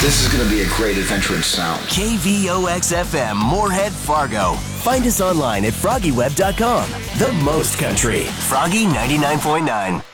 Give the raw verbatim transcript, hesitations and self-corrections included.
This is going to be a great adventure in sound. K V O X F M, Moorhead, Fargo. Find us online at froggy web dot com. The most country. Froggy ninety-nine point nine.